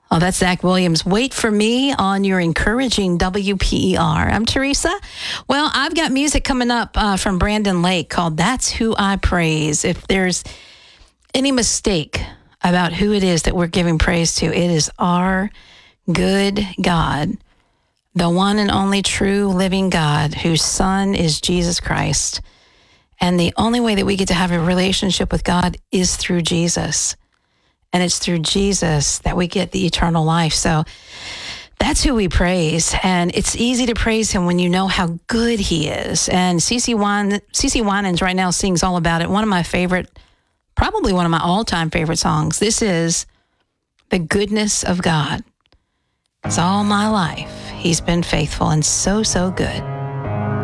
Oh, that's Zach Williams. Wait for me on your encouraging WPER. I'm Teresa. Well, I've got music coming up from Brandon Lake called That's Who I Praise. If there's any mistake about who it is that we're giving praise to, it is our good God, the one and only true living God, whose Son is Jesus Christ. And the only way that we get to have a relationship with God is through Jesus. And it's through Jesus that we get the eternal life. So that's who we praise. And it's easy to praise him when you know how good he is. And CeCe Winans right now sings all about it. One of my favorite, probably one of my all-time favorite songs. This is The Goodness of God. It's all my life. He's been faithful and so, so good.